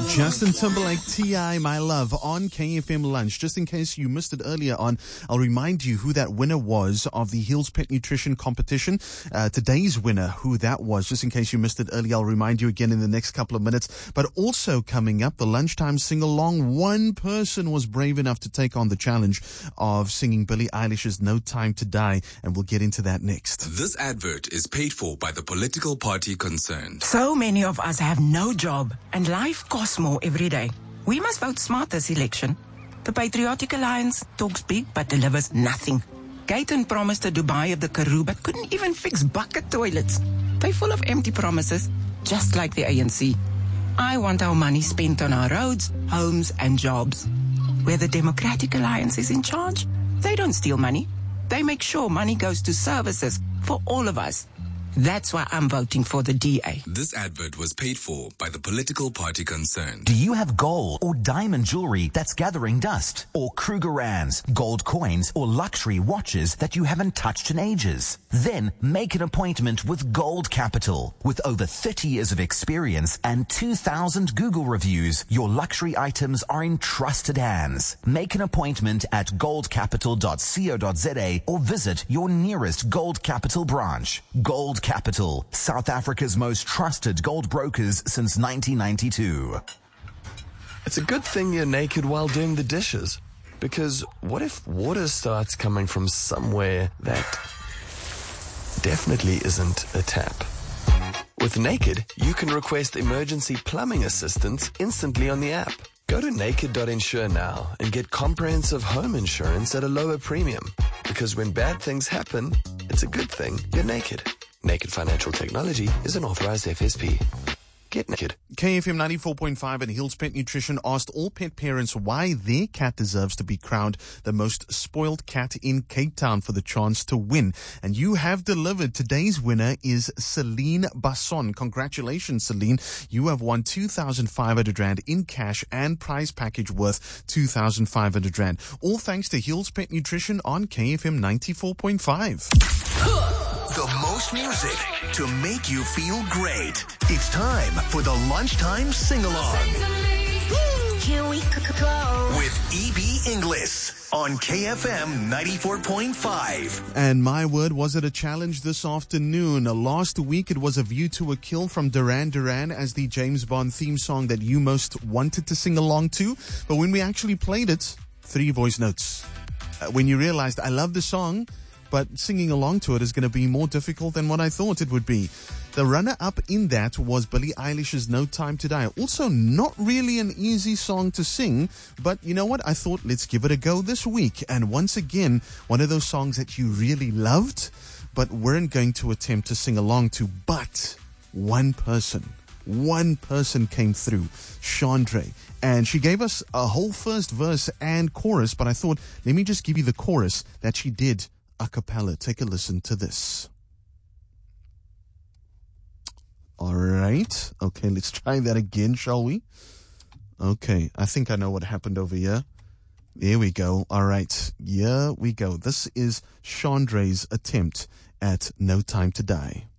Justin Timberlake, T.I., My Love on KFM Lunch. Just in case you missed it earlier on, I'll remind you who that winner was of the Hills Pet Nutrition competition. Today's winner, who that was. Just in case you missed it earlier, I'll remind you again in the next couple of minutes. But also coming up, the lunchtime sing-along. One person was brave enough to take on the challenge of singing Billie Eilish's No Time to Die, and we'll get into that next. This advert is paid for by the political party concerned. So many of us have no job, and life costs more every day. We must vote smart this election. The Patriotic Alliance talks big but delivers nothing. Gayton promised a Dubai of the Karoo but couldn't even fix bucket toilets. They're full of empty promises, just like the ANC. I want our money spent on our roads, homes and jobs. Where the Democratic Alliance is in charge, they don't steal money. They make sure money goes to services for all of us. That's why I'm voting for the DA. This advert was paid for by the political party concerned. Do you have gold or diamond jewelry that's gathering dust? Or Krugerrands, gold coins, or luxury watches that you haven't touched in ages? Then make an appointment with Gold Capital. With over 30 years of experience and 2,000 Google reviews, your luxury items are in trusted hands. Make an appointment at goldcapital.co.za or visit your nearest Gold Capital branch. Gold Capital, South Africa's most trusted gold brokers since 1992. It's a good thing you're naked while doing the dishes, because what if water starts coming from somewhere that definitely isn't a tap? With Naked, you can request emergency plumbing assistance instantly on the app. Go to naked.insure now and get comprehensive home insurance at a lower premium, because when bad things happen, it's a good thing you're naked. Naked Financial Technology is an authorized FSP. Get naked. KFM 94.5 and Hills Pet Nutrition asked all pet parents why their cat deserves to be crowned the most spoiled cat in Cape Town for the chance to win. And you have delivered. Today's winner is Celine Basson. Congratulations, Celine. You have won 2,500 Rand in cash and prize package worth 2,500 Rand. All thanks to Hills Pet Nutrition on KFM 94.5. The most music to make you feel great. It's time for the Lunchtime Sing-Along. Here we go. With E.B. Inglis on KFM 94.5. And my word, was it a challenge this afternoon? Last week, it was A View to a Kill from Duran Duran as the James Bond theme song that you most wanted to sing along to. But when we actually played it, 3 voice notes. When you realized, I love the song, but singing along to it is going to be more difficult than what I thought it would be. The runner-up in that was Billie Eilish's No Time to Die. Also, not really an easy song to sing, but you know what? I thought, let's give it a go this week. And once again, one of those songs that you really loved, but weren't going to attempt to sing along to. But one person came through, Chandre. And she gave us a whole first verse and chorus, but I thought, let me just give you the chorus that she did a cappella. Take a listen to this. All right. Okay, let's try that again, shall we? Okay, I think I know what happened over here. There we go. All right, here we go. This is Chandre's attempt at No Time to Die.